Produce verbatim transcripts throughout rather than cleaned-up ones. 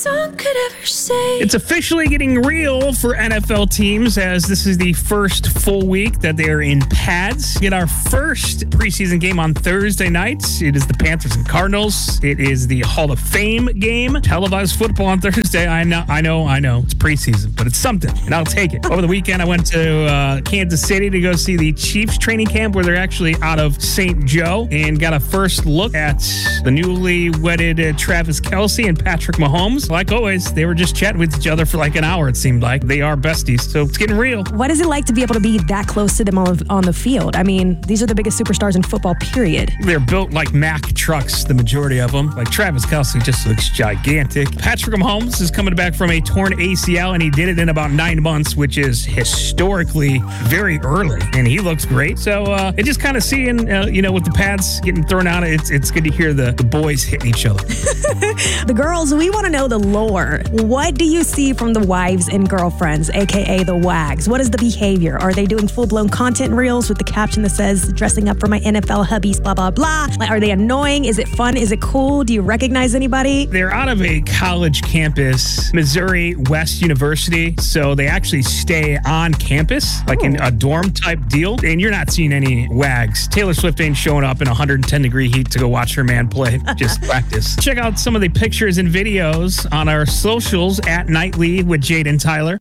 song could ever say. It's officially getting real for N F L teams as this is the first full week that they are in pads. Get our first preseason game on Thursday nights. It is the Panthers and Cardinals. It is the Hall of Fame game. Televised football on Thursday. I know, I know, I know. It's preseason, but it's something, and I'll take it. Over the weekend, I went to uh, Kansas City to go see the Chiefs training camp where they're actually out of Saint Joe and got a first look at the newly wedded uh, Travis Kelce and Patrick Mahomes. Like always, they were just chatting with each other for like an hour, it seemed like. They are besties, so it's getting real. What is it like to be able to be that close to them on, on the field? I mean, these are the biggest superstars in football, period. They're built like Mack trucks, the majority of them. Like Travis Kelce just looks gigantic. Patrick Mahomes is coming back from a torn A C L, and he did it in about nine months, which is historically very early, and he looks great. So uh, it just kind of seeing, uh, you know, with the pads getting thrown out, it's it's good to hear the, the boys hitting each other. The girls, we want to know the lore. What do you see from the wives and girlfriends, a k a the wags? What is the behavior? Are they doing full-blown content reels with the caption that says, dressing up for my N F L hubbies, blah, blah, blah? Like, are they annoying? Is it fun? Is it cool? Do you recognize anybody? They're out of a college campus, Missouri West University, so they actually stay on campus, like Ooh. in a dorm type deal, and you're not seeing any wags. Taylor Swift ain't showing up in one hundred ten degree heat to go watch her man play. Just practice. Check out some of the pictures and videos on our socials at Nightly with Jade and Tyler.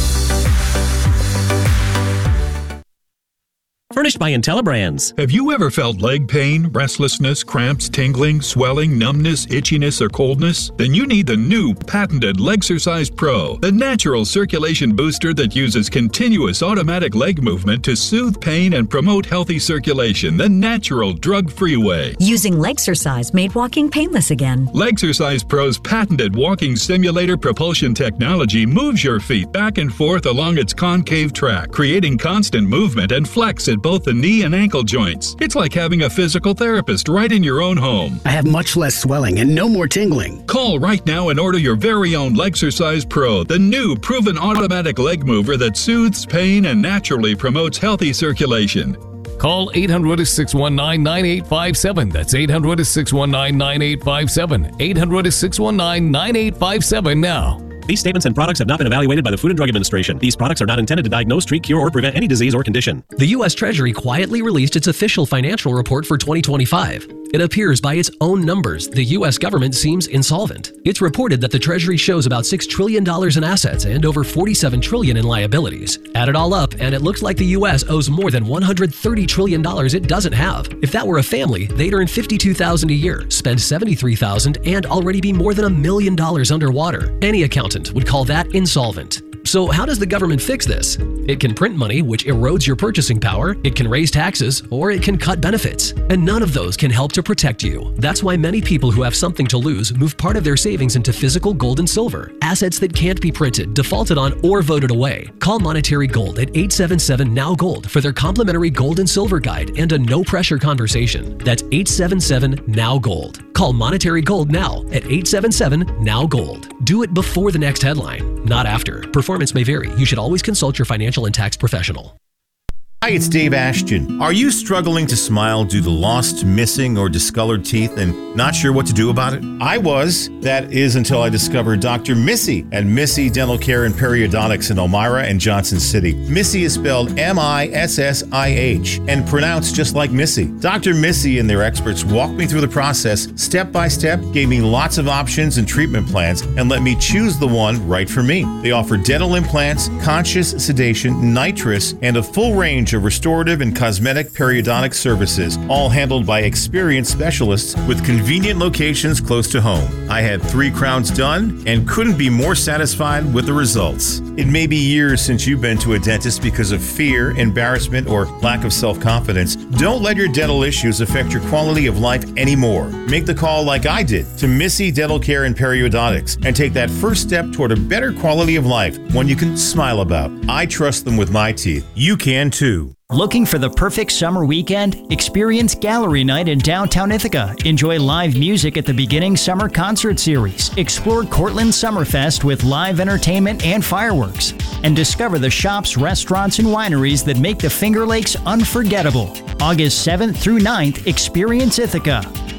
Furnished by IntelliBrands. Have you ever felt leg pain, restlessness, cramps, tingling, swelling, numbness, itchiness, or coldness? Then you need the new patented Legsercise Pro, the natural circulation booster that uses continuous automatic leg movement to soothe pain and promote healthy circulation the natural, drug-free way. Using Legsercise made walking painless again. Legsercise Pro's patented walking simulator propulsion technology moves your feet back and forth along its concave track, creating constant movement and flex at both the knee and ankle joints. It's like having a physical therapist right in your own home. I have much less swelling and no more tingling. Call right now and order your very own Legsercise Pro, the new proven automatic leg mover that soothes pain and naturally promotes healthy circulation. Call eight hundred, six one nine, nine eight five seven. That's eight hundred, six one nine, nine eight five seven. eight hundred, six one nine, nine eight five seven now. These statements and products have not been evaluated by the Food and Drug Administration. These products are not intended to diagnose, treat, cure, or prevent any disease or condition. The U S Treasury quietly released its official financial report for twenty twenty-five. It appears by its own numbers, the U S government seems insolvent. It's reported that the Treasury shows about six trillion dollars in assets and over forty-seven trillion dollars in liabilities. Add it all up, and it looks like the U S owes more than one hundred thirty trillion dollars it doesn't have. If that were a family, they'd earn fifty-two thousand dollars a year, spend seventy-three thousand dollars, and already be more than a million dollars underwater. Any accountant would call that insolvent. So how does the government fix this? It can print money, which erodes your purchasing power, it can raise taxes, or it can cut benefits. And none of those can help to protect you. That's why many people who have something to lose move part of their savings into physical gold and silver, assets that can't be printed, defaulted on, or voted away. Call Monetary Gold at eight seven seven, N O W Gold for their complimentary gold and silver guide and a no-pressure conversation. That's eight seven seven, N O W Gold. Call Monetary Gold now at eight seven seven, N O W Gold. Do it before the next headline, not after. Performance may vary. You should always consult your financial and tax professional. Hi, it's Dave Ashton. Are you struggling to smile due to lost, missing, or discolored teeth and not sure what to do about it? I was. That is until I discovered Doctor Missy at Missy Dental Care and Periodontics in Elmira and Johnson City. Missy is spelled M I S S I H and pronounced just like Missy. Doctor Missy and their experts walked me through the process step by step, gave me lots of options and treatment plans, and let me choose the one right for me. They offer dental implants, conscious sedation, nitrous, and a full range of restorative and cosmetic periodontic services, all handled by experienced specialists with convenient locations close to home. I had three crowns done and couldn't be more satisfied with the results. It may be years since you've been to a dentist because of fear, embarrassment, or lack of self-confidence. Don't let your dental issues affect your quality of life anymore. Make the call like I did to Missy Dental Care and Periodontics and take that first step toward a better quality of life, one you can smile about. I trust them with my teeth. You can too. Looking for the perfect summer weekend? Experience Gallery Night in downtown Ithaca. Enjoy live music at the Beginning Summer Concert Series. Explore Cortland Summerfest with live entertainment and fireworks. And discover the shops, restaurants, and wineries that make the Finger Lakes unforgettable. August seventh through ninth, experience Ithaca.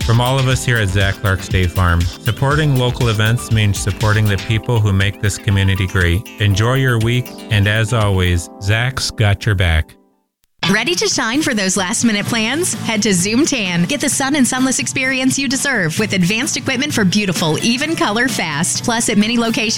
From all of us here at Zach Clark State Farm, supporting local events means supporting the people who make this community great. Enjoy your week, and as always, Zach's got your back. Ready to shine for those last-minute plans? Head to Zoom Tan. Get the sun and sunless experience you deserve with advanced equipment for beautiful, even color fast. Plus, at many locations,